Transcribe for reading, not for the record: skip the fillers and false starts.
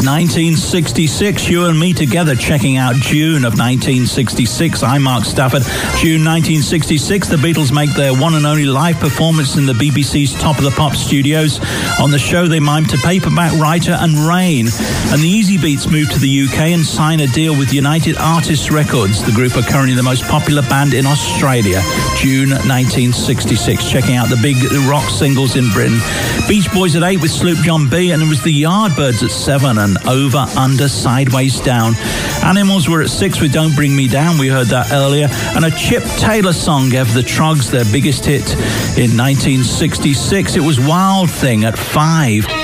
It's 1966. You and me together checking out June of 1966. I'm Mark Stafford. June 1966, the Beatles make their one and only live performance in the BBC's Top of the Pop studios. On the show, they mime to Paperback Writer and Rain. And the Easy Beats move to the UK and sign a deal with United Artists Records. The group are currently the most popular band in Australia. June 1966. Checking out the big rock singles in Britain. Beach Boys at 8 with Sloop John B. And it was the Yardbirds at 7 and Over, Under, Sideways, Down. Animals were at 6 with Don't Bring Me Down. We heard that earlier. And a Chip Taylor song gave the Troggs their biggest hit in 1966. It was Wild Thing at 5.